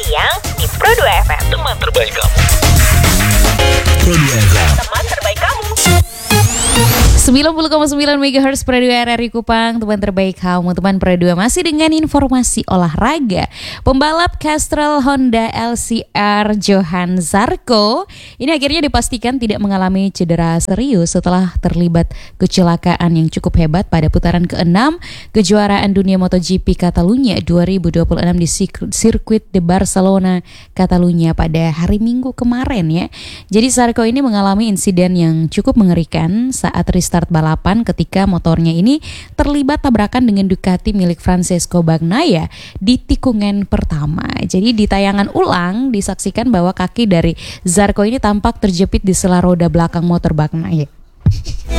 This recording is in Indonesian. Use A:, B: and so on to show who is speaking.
A: siang di Pro 2 FM.
B: Teman terbaik kamu. Pro 2 FM.
A: Teman terbaik kamu.
C: 90,9 MHz Pro 2 RRI Kupang, teman terbaik kamu. Teman Pro 2 masih dengan informasi olahraga. Pembalap Castrol Honda LCR Johan Zarco ini akhirnya dipastikan tidak mengalami cedera serius setelah terlibat kecelakaan yang cukup hebat pada putaran ke-6 kejuaraan dunia MotoGP Catalunya 2026 di sirkuit de Barcelona, Catalunya pada hari Minggu kemarin ya. Jadi Zarco ini mengalami insiden yang cukup mengerikan saat restart balapan ketika motornya ini terlibat tabrakan dengan Ducati milik Francesco Bagnaia di tikungan pertama. Jadi di tayangan ulang disaksikan bahwa kaki dari Zarco ini tampak terjepit di sela roda belakang motor Bagnaia.